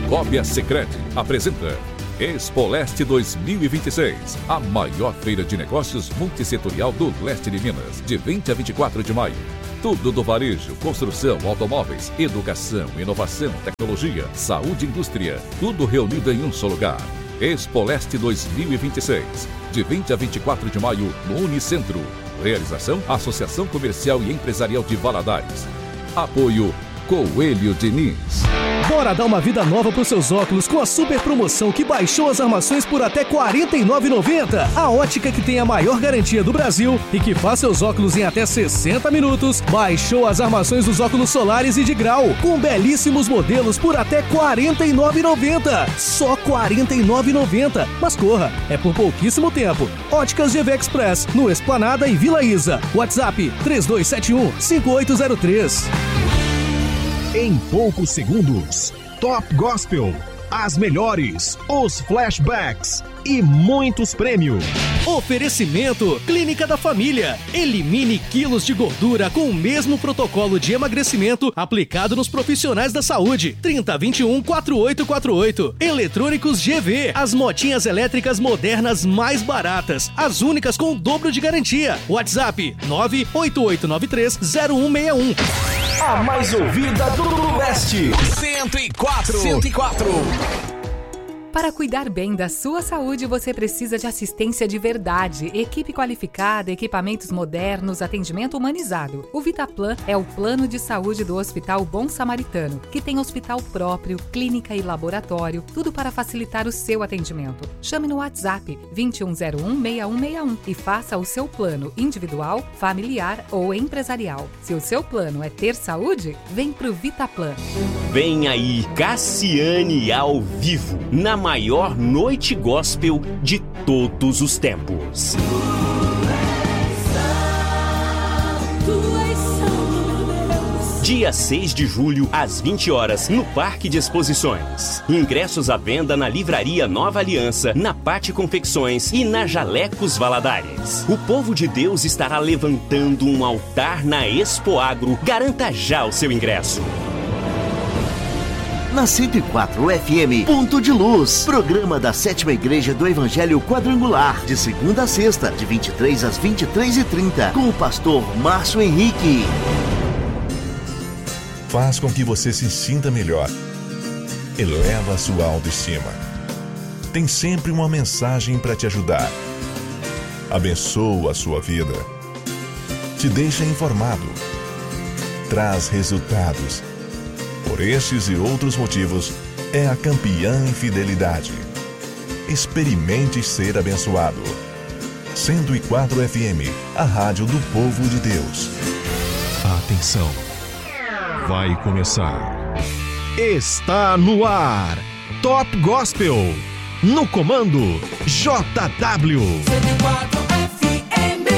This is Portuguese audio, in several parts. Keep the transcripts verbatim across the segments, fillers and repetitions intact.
Cicobi Sicredi apresenta Expo Leste dois mil e vinte e seis, a maior feira de negócios multissetorial do leste de Minas, de vinte a vinte e quatro de maio. Tudo do varejo, construção, automóveis, educação, inovação, tecnologia, saúde e indústria. Tudo reunido em um só lugar. Expo Leste dois mil e vinte e seis, de vinte a vinte e quatro de maio, no Unicentro. Realização: Associação Comercial e Empresarial de Valadares. Apoio: Coelho Diniz. Bora dar uma vida nova para os seus óculos com a super promoção que baixou as armações por até quarenta e nove reais e noventa centavos. A ótica que tem a maior garantia do Brasil e que faz seus óculos em até sessenta minutos, baixou as armações dos óculos solares e de grau, com belíssimos modelos por até quarenta e nove reais e noventa centavos. Só quarenta e nove reais e noventa centavos. Mas corra, é por pouquíssimo tempo. Óticas G V Express, no Esplanada e Vila Isa. WhatsApp três dois sete um, cinco oito zero três. Em poucos segundos, Top Gospel, as melhores, os flashbacks e muitos prêmios. Oferecimento Clínica da Família. Elimine quilos de gordura com o mesmo protocolo de emagrecimento aplicado nos profissionais da saúde. trinta, vinte e um, quarenta e oito quarenta e oito. Eletrônicos G V. As motinhas elétricas modernas mais baratas. As únicas com o dobro de garantia. WhatsApp nove oito oito nove três zero um seis um. A mais ouvida do Leste. cento e quatro. cento e quatro. Para cuidar bem da sua saúde, você precisa de assistência de verdade, equipe qualificada, equipamentos modernos, atendimento humanizado. O Vitaplan é o plano de saúde do Hospital Bom Samaritano, que tem hospital próprio, clínica e laboratório, tudo para facilitar o seu atendimento. Chame no WhatsApp vinte e um zero um, seis um seis um e faça o seu plano individual, familiar ou empresarial. Se o seu plano é ter saúde, vem pro Vitaplan. Vem aí Cassiane ao vivo, na maior noite gospel de todos os tempos. Dia seis de julho, às vinte horas, no Parque de Exposições. Ingressos à venda na Livraria Nova Aliança, na Pátio Confecções e na Jalecos Valadares. O povo de Deus estará levantando um altar na Expo Agro. Garanta já o seu ingresso. Na cento e quatro F M, Ponto de Luz, programa da Sétima Igreja do Evangelho Quadrangular, de segunda a sexta, de vinte e três às vinte e três e trinta, com o pastor Márcio Henrique. Faz com que você se sinta melhor. Eleva a sua autoestima. Tem sempre uma mensagem para te ajudar. Abençoa a sua vida. Te deixa informado. Traz resultados. Por estes e outros motivos, é a campeã em fidelidade. Experimente ser abençoado. cento e quatro F M, a rádio do povo de Deus. Atenção, vai começar. Está no ar, Top Gospel. No comando, J W. cento e quatro F M.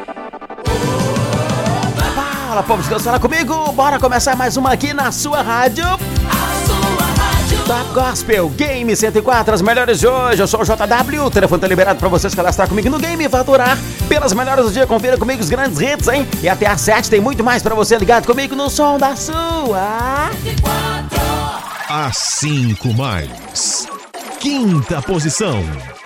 Fala, povo, descansar comigo. Bora começar mais uma aqui na sua rádio. A sua rádio. Top Gospel Game cento e quatro, as melhores de hoje. Eu sou o J W. O telefone tá liberado pra vocês cadastrar comigo no game e faturar pelas melhores do dia. Confira comigo os grandes hits, hein? E até às sete tem muito mais pra você ligado comigo no som da sua. cento e quatro. A cinco mais. Quinta posição.